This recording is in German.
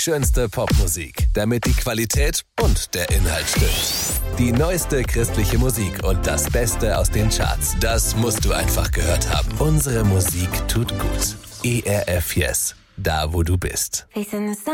Schönste Popmusik, damit die Qualität und der Inhalt stimmt. Die neueste christliche Musik und das Beste aus den Charts. Das musst du einfach gehört haben. Unsere Musik tut gut. ERF Yes. Da, wo du bist.